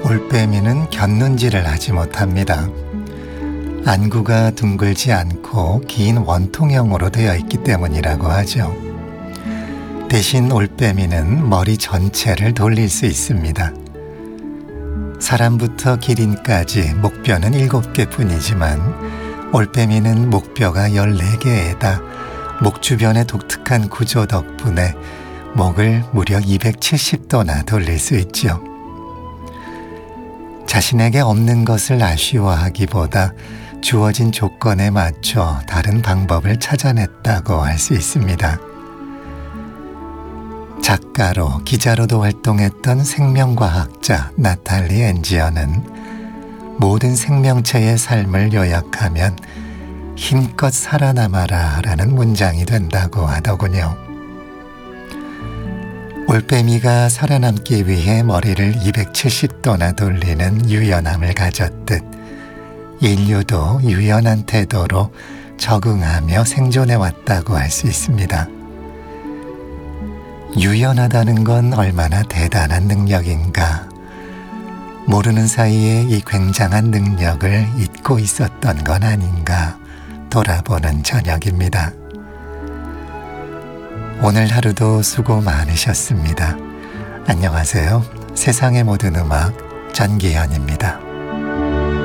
올빼미는 곁눈질을 하지 못합니다. 안구가 둥글지 않고 긴 원통형으로 되어 있기 때문이라고 하죠. 대신 올빼미는 머리 전체를 돌릴 수 있습니다. 사람부터 기린까지 목뼈는 7개 뿐이지만 올빼미는 목뼈가 14개에다 목 주변의 독특한 구조 덕분에 목을 무려 270도나 돌릴 수 있죠. 자신에게 없는 것을 아쉬워하기보다 주어진 조건에 맞춰 다른 방법을 찾아냈다고 할 수 있습니다. 작가로 기자로도 활동했던 생명과학자 나탈리 엔지어는 모든 생명체의 삶을 요약하면 힘껏 살아남아라 라는 문장이 된다고 하더군요. 올빼미가 살아남기 위해 머리를 270도나 돌리는 유연함을 가졌듯 인류도 유연한 태도로 적응하며 생존해왔다고 할 수 있습니다. 유연하다는 건 얼마나 대단한 능력인가. 모르는 사이에 이 굉장한 능력을 잊고 있었던 건 아닌가 돌아보는 저녁입니다. 오늘 하루도 수고 많으셨습니다. 안녕하세요. 세상의 모든 음악 전기현입니다.